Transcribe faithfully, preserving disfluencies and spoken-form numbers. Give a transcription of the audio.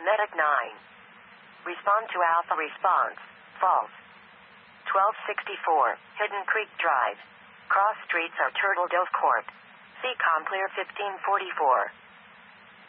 Medic nine. Respond to Alpha response. False. twelve sixty-four, Hidden Creek Drive. Cross streets are Turtle Dove Court. C-Com clear fifteen forty-four.